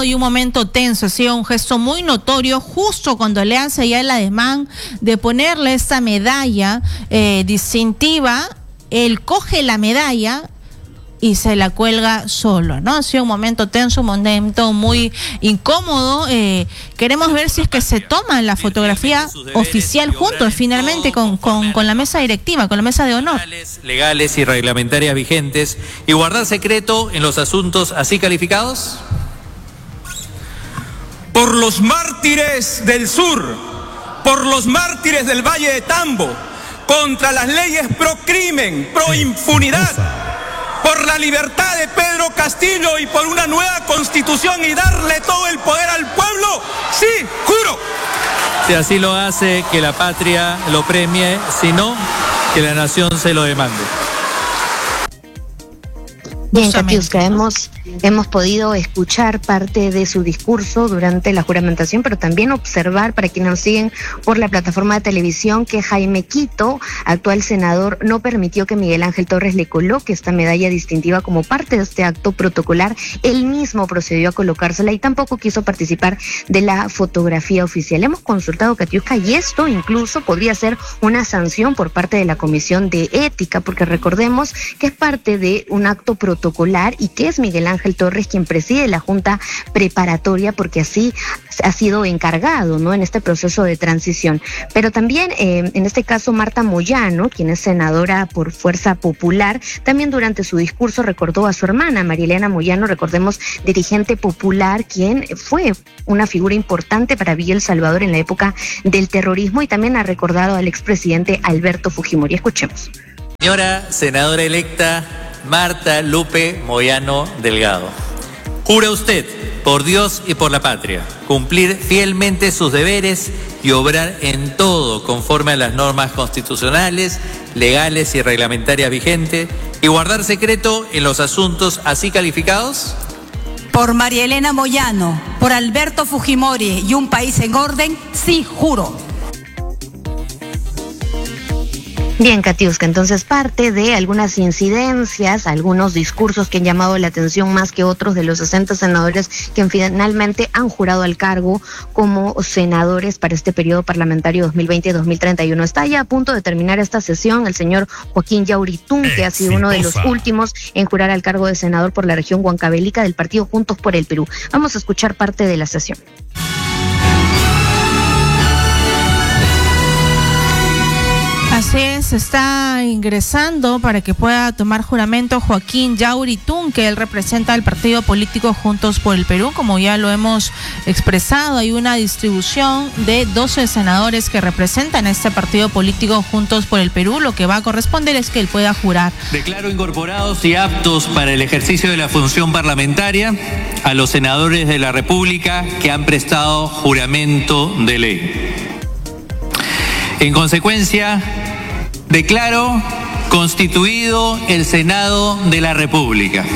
y un momento tenso. Ha sido un gesto muy notorio justo cuando le hace ya el ademán de ponerle esta medalla distintiva. Él coge la medalla y se la cuelga solo, ¿no? Ha sido un momento tenso, un momento muy incómodo. Queremos ver si es que se toma la fotografía oficial juntos finalmente con la mesa directiva, con la mesa de honor. Legales y reglamentarias vigentes y guardar secreto en los asuntos así calificados. Por los mártires del sur, por los mártires del Valle de Tambo, contra las leyes pro crimen, pro impunidad, por la libertad de Pedro Castillo y por una nueva constitución y darle todo el poder al pueblo, sí, juro. Si así lo hace, que la patria lo premie, si no, que la nación se lo demande. Bien, Katiuska, hemos podido escuchar parte de su discurso durante la juramentación, pero también observar, para quienes nos siguen por la plataforma de televisión, que Jaime Quito, actual senador, no permitió que Miguel Ángel Torres le coloque esta medalla distintiva como parte de este acto protocolar. Él mismo procedió a colocársela y tampoco quiso participar de la fotografía oficial. Hemos consultado, Katiuska, y esto incluso podría ser una sanción por parte de la Comisión de Ética, porque recordemos que es parte de un acto protocolar y que es Miguel Ángel Torres quien preside la Junta Preparatoria, porque así ha sido encargado, ¿no?, en este proceso de transición. Pero también, en este caso, Marta Moyano, quien es senadora por Fuerza Popular, también durante su discurso recordó a su hermana, Marielena Moyano, recordemos, dirigente popular, quien fue una figura importante para Villa El Salvador en la época del terrorismo, y también ha recordado al expresidente Alberto Fujimori. Escuchemos. Señora senadora electa Marta Lupe Moyano Delgado, ¿jura usted, por Dios y por la patria, cumplir fielmente sus deberes y obrar en todo conforme a las normas constitucionales, legales y reglamentarias vigentes y guardar secreto en los asuntos así calificados? Por María Elena Moyano, por Alberto Fujimori y un país en orden, sí, juro. Bien, Katiuska, entonces parte de algunas incidencias, algunos discursos que han llamado la atención más que otros de los 60 senadores que finalmente han jurado al cargo como senadores para este periodo parlamentario 2020-2031. Está ya a punto de terminar esta sesión el señor Joaquín Yauritunque, que ha sido uno de los últimos en jurar al cargo de senador por la región huancavelica del partido Juntos por el Perú. Vamos a escuchar parte de la sesión. Así es, está ingresando para que pueda tomar juramento Joaquín Yauritunque. Él representa al partido político Juntos por el Perú. Como ya lo hemos expresado, hay una distribución de 12 senadores que representan a este partido político Juntos por el Perú. Lo que va a corresponder es que él pueda jurar. Declaro incorporados y aptos para el ejercicio de la función parlamentaria a los senadores de la República que han prestado juramento de ley. En consecuencia, declaro constituido el Senado de la República.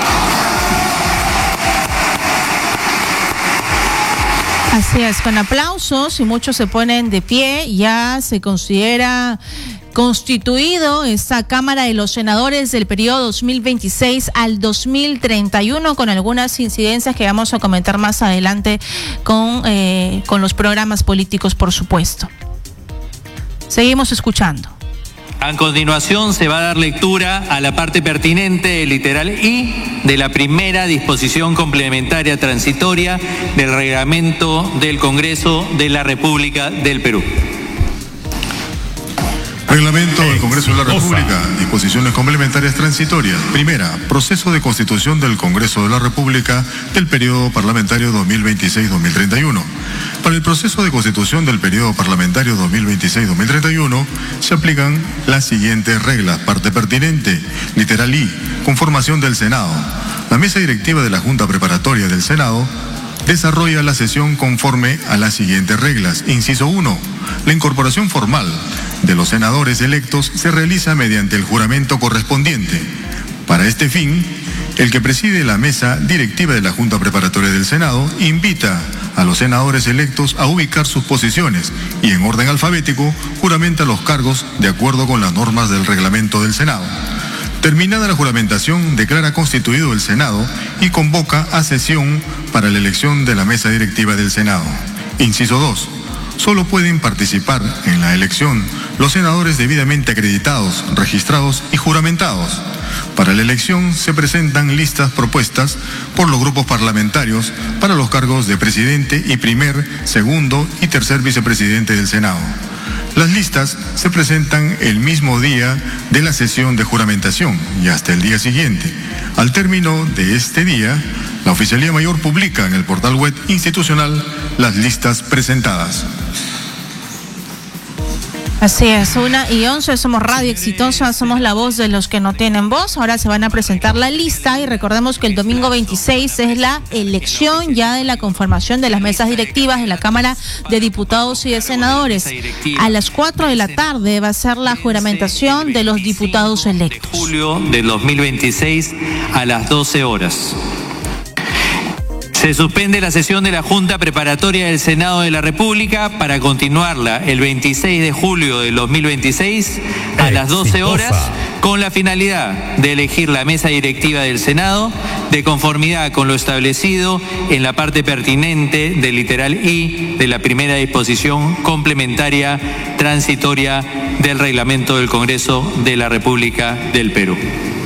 Así es, con aplausos y muchos se ponen de pie, ya se considera constituido esta Cámara de los Senadores del periodo 2026 al 2031, con algunas incidencias que vamos a comentar más adelante con los programas políticos, por supuesto. Seguimos escuchando. A continuación se va a dar lectura a la parte pertinente del literal I de la primera disposición complementaria transitoria del reglamento del Congreso de la República del Perú. Reglamento del Congreso de la República, disposiciones complementarias transitorias. Primera, proceso de constitución del Congreso de la República del periodo parlamentario 2026-2031. Para el proceso de constitución del periodo parlamentario 2026-2031 se aplican las siguientes reglas. Parte pertinente, literal I, conformación del Senado. La mesa directiva de la Junta Preparatoria del Senado desarrolla la sesión conforme a las siguientes reglas. Inciso 1. La incorporación formal de los senadores electos se realiza mediante el juramento correspondiente. Para este fin, el que preside la mesa directiva de la Junta Preparatoria del Senado invita a los senadores electos a ubicar sus posiciones y en orden alfabético juramenta los cargos de acuerdo con las normas del reglamento del Senado. Terminada la juramentación, declara constituido el Senado y convoca a sesión para la elección de la mesa directiva del Senado. Inciso 2. Solo pueden participar en la elección los senadores debidamente acreditados, registrados y juramentados. Para la elección se presentan listas propuestas por los grupos parlamentarios para los cargos de presidente y primer, segundo y tercer vicepresidente del Senado. Las listas se presentan el mismo día de la sesión de juramentación y hasta el día siguiente. Al término de este día, la Oficialía Mayor publica en el portal web institucional las listas presentadas. Así es, 1:11, somos Radio Exitosa, somos la voz de los que no tienen voz. Ahora se van a presentar la lista y recordemos que el domingo 26 es la elección ya de la conformación de las mesas directivas de la Cámara de Diputados y de Senadores. A las 4 de la tarde va a ser la juramentación de los diputados electos. Julio del 2026 a las 12 horas. Se suspende la sesión de la Junta Preparatoria del Senado de la República para continuarla el 26 de julio del 2026 a las 12 horas con la finalidad de elegir la mesa directiva del Senado de conformidad con lo establecido en la parte pertinente del literal I de la primera disposición complementaria transitoria del reglamento del Congreso de la República del Perú.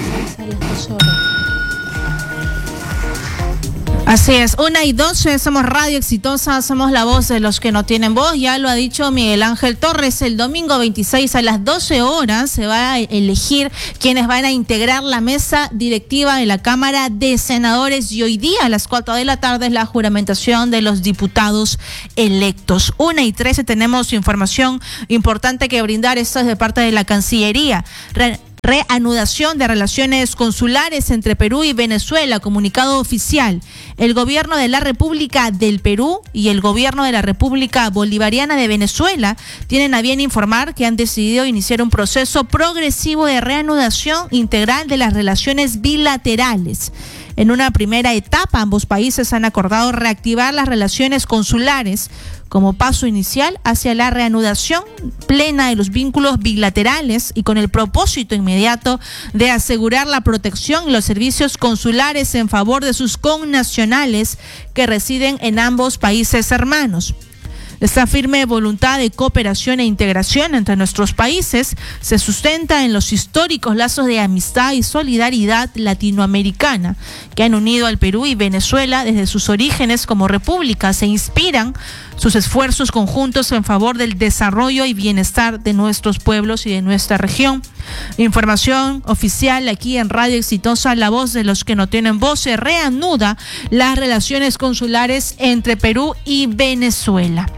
Así es, 1:12, somos Radio Exitosa, somos la voz de los que no tienen voz. Ya lo ha dicho Miguel Ángel Torres, el domingo 26 a las 12 horas se va a elegir quienes van a integrar la mesa directiva de la Cámara de Senadores y hoy día a las 4 de la tarde es la juramentación de los diputados electos. 1:13 tenemos información importante que brindar, esto es de parte de la Cancillería. Reanudación de relaciones consulares entre Perú y Venezuela, comunicado oficial. El gobierno de la República del Perú y el gobierno de la República Bolivariana de Venezuela tienen a bien informar que han decidido iniciar un proceso progresivo de reanudación integral de las relaciones bilaterales. En una primera etapa, ambos países han acordado reactivar las relaciones consulares como paso inicial hacia la reanudación plena de los vínculos bilaterales y con el propósito inmediato de asegurar la protección y los servicios consulares en favor de sus connacionales que residen en ambos países hermanos. Esta firme voluntad de cooperación e integración entre nuestros países se sustenta en los históricos lazos de amistad y solidaridad latinoamericana que han unido al Perú y Venezuela desde sus orígenes como repúblicas e inspiran sus esfuerzos conjuntos en favor del desarrollo y bienestar de nuestros pueblos y de nuestra región. Información oficial aquí en Radio Exitosa, la voz de los que no tienen voz. Se reanuda las relaciones consulares entre Perú y Venezuela.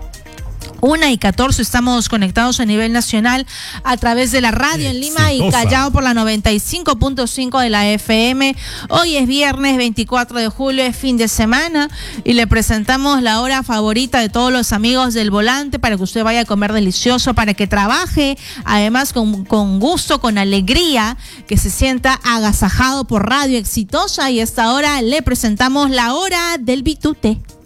1:14, estamos conectados a nivel nacional a través de la radio en Lima y Callao por la 95.5 de la FM. Hoy es viernes 24 de julio, es fin de semana y le presentamos la hora favorita de todos los amigos del volante para que usted vaya a comer delicioso, para que trabaje además con gusto, con alegría, que se sienta agasajado por Radio Exitosa y a esta hora le presentamos la hora del bitute.